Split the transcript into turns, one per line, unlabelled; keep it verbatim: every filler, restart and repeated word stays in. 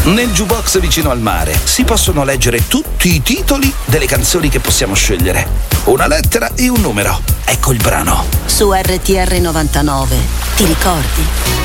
Nel jukebox vicino al mare si possono leggere tutti i titoli delle canzoni che possiamo scegliere. Una lettera e un numero. Ecco il brano.
Su R T R novantanove. Ti ricordi?